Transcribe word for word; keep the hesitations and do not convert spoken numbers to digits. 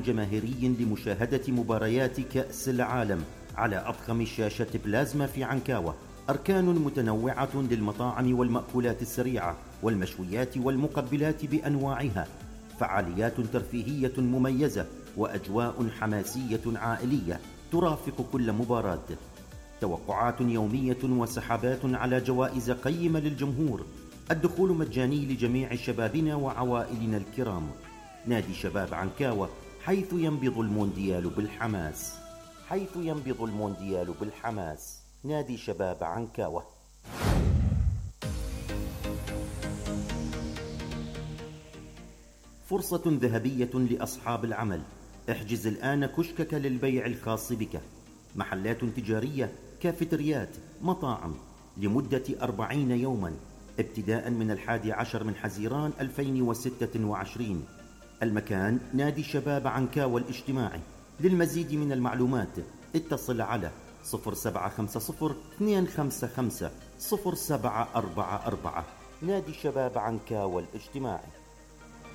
جماهيري لمشاهدة مباريات كأس العالم على أضخم شاشة بلازما في عنكاوة. أركان متنوعة للمطاعم والمأكولات السريعة والمشويات والمقبلات بأنواعها، فعاليات ترفيهية مميزة وأجواء حماسية عائلية ترافق كل مباراة. توقعات يومية وسحبات على جوائز قيمة للجمهور. الدخول مجاني لجميع شبابنا وعوائلنا الكرام. نادي شباب عنكاوة، حيث ينبض المونديال بالحماس. حيث ينبض المونديال بالحماس. نادي شباب عنكاوة. فرصة ذهبية لأصحاب العمل. احجز الآن كشكك للبيع الخاص بك. محلات تجارية، كافيتريات، مطاعم، لمدة أربعين يوما ابتداء من الحادي عشر من حزيران ألفين وستة وعشرين. المكان نادي شباب عنكاوة الاجتماعي. للمزيد من المعلومات اتصل على صفر سبعة خمسة صفر اثنين خمسة خمسة صفر سبعة أربعة أربعة. نادي شباب عنكاوة الاجتماعي.